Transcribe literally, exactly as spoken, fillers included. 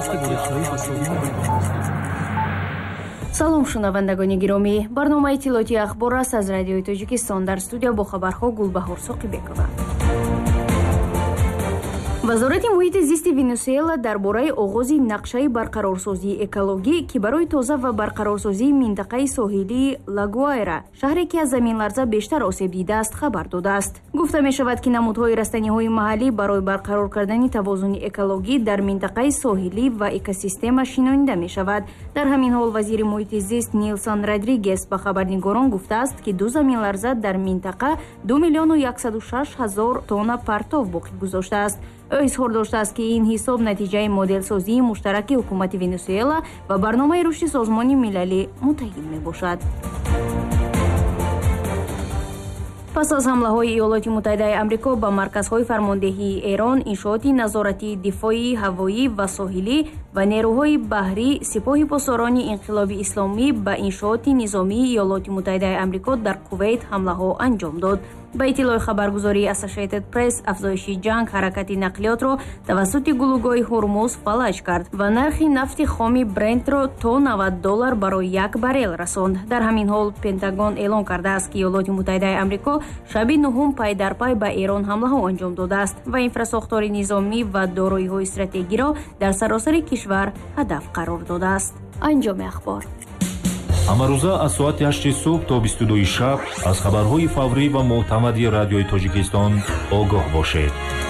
салом шунавандагони гиромӣ, барномаи иттилоъоти ахбор аст аз радиои Тоҷикистон. Дар студия бо хабарҳо Гулбаҳор Соқибекова. вазорати муҳити зисти Венесуэла дар бораи оғози нақшаи барқарорсозии экологӣ ки барои тоза ва барқарорсозии минтақаи соҳилии Ла-Гуайра, шаҳре ки аз заминларза бештар осеб дидааст, хабар додааст. гуфта мешавад ки намудҳои растаниҳои маҳаллӣ барои барқарор кардани тавозуни экологӣ дар минтақаи соҳилӣ ва экосистема шинонида мешавад. дар ҳамин ҳол вазири муҳити зист Нилсон Родригес ба хабарнигорон гуфтааст ки ду заминларза дар минтақа ду миллиону яксаду шаш ҳазор тонна партов боқӣ гузоштааст. ӯ изҳор доштааст ки ин ҳисоб натиҷаи моделсозии муштараки ҳукумати Венесуэла ва барномаи рушди Созмони Милалӣ Муттаҳид мебошад. пас аз ҳамлаҳои Иёлоти Муттаҳидаи Амрико ба марказҳои фармондеҳии Эрон, иншооти назоратии дифоӣ ҳавоӣ ва соҳилӣ ва нерӯҳои баҳрӣ, сипоҳи посорони инқилоби исломӣ ба иншооти низомии Иёлоти Муттаҳидаи Амрико дар Кувейт ҳамлаҳо анҷом дод. ба иттилои хабаргузории Associated Press, афзоиши ҷанг ҳаракати нақлиётро тавассути гулугоҳи Ҳурмуз фалаҷ кард ва нархи нафти хоми Брентро то навад доллар барои як баррел расонд. дар ҳамин ҳол Пентагон эълон кардааст ки Иёлоти Муттаҳидаи Амрико шаби нуҳум пай дар пай ба Эрон ҳамлаҳо анҷом додааст ва инфрасохтори низомӣ ва дороиҳои стратегиро дар саросари кишвар ҳадаф қарор додааст. анҷоми ахбор. ҳамарӯза аз соати ҳашти субҳ то бисту дуи шаб аз хабарҳои фаврӣ ва мӯътамади радиои Тоҷикистон огоҳ бошед.